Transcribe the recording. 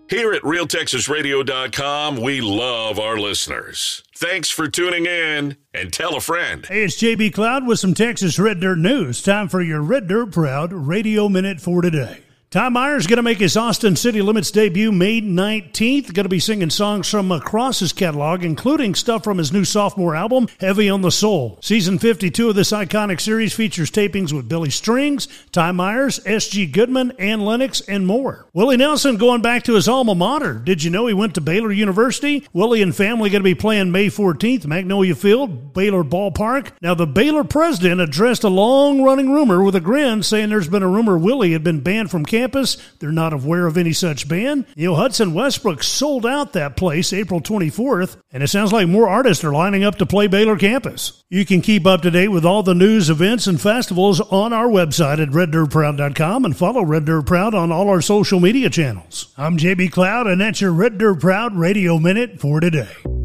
Here at RealTexasRadio.com, we love our listeners. Thanks for tuning in, and tell a friend. Hey, it's JB Cloud with some Texas Red Dirt news. Time for your Red Dirt Proud Radio Minute for today. Ty Myers going to make his Austin City Limits debut May 19th. Going to be singing songs from across his catalog, including stuff from his new sophomore album, Heavy on the Soul. Season 52 of this iconic series features tapings with Billy Strings, Ty Myers, S.G. Goodman, Ann Lennox, and more. Willie Nelson going back to his alma mater. Did you know he went to Baylor University? Willie and family going to be playing May 14th, Magnolia Field, Baylor Ballpark. Now, the Baylor president addressed a long-running rumor with a grin, saying there's been a rumor Willie had been banned from campus. They're not aware of any such ban. You know, Hudson Westbrook sold out that place April 24th, and it sounds like more artists are lining up to play Baylor campus. You can keep up to date with all the news, events, and festivals on our website at RedDirtProud.com and follow Red Dirt Proud on all our social media channels. I'm JB Cloud, and that's your Red Dirt Proud Radio Minute for today.